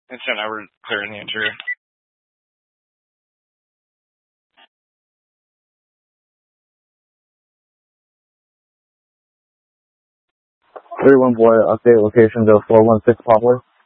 And so now we're clearing the interior. 31 boy, update location to 416 Poplar.